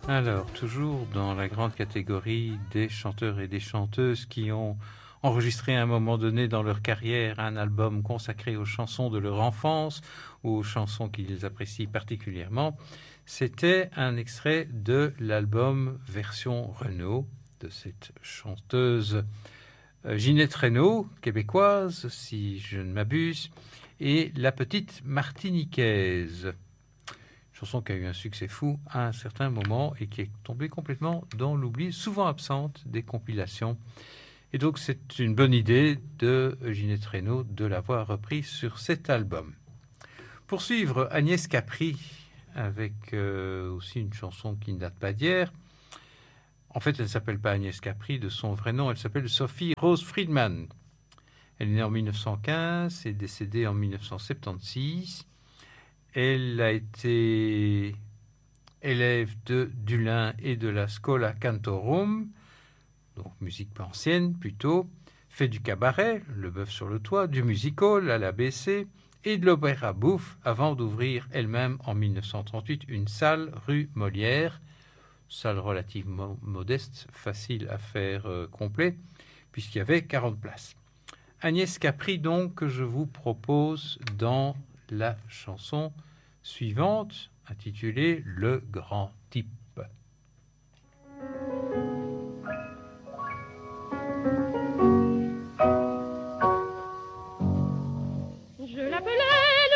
Alors, toujours dans la grande catégorie des chanteurs et des chanteuses qui ont enregistré à un moment donné dans leur carrière un album consacré aux chansons de leur enfance ou aux chansons qu'ils apprécient particulièrement, c'était un extrait de l'album version Renaud de cette chanteuse Ginette Renaud, québécoise, si je ne m'abuse, et La Petite Martiniquaise. Chanson qui a eu un succès fou à un certain moment et qui est tombée complètement dans l'oubli, souvent absente des compilations. Et donc c'est une bonne idée de Ginette Renaud de l'avoir repris sur cet album. Pour suivre, Agnès Capri, avec aussi une chanson qui ne date pas d'hier. En fait, elle ne s'appelle pas Agnès Capri de son vrai nom, elle s'appelle Sophie Rose Friedman. Elle est née en 1915 et décédée en 1976. Elle a été élève de Dulin et de la Schola Cantorum, donc musique pas ancienne plutôt, fait du cabaret, Le Bœuf sur le Toit, du music-hall à l'ABC et de l'opéra bouffe avant d'ouvrir elle-même en 1938 une salle rue Molière, salle relativement modeste, facile à faire complet, puisqu'il y avait 40 places. Agnès Capri donc que je vous propose dans la chanson suivante, intitulée Le Grand Type.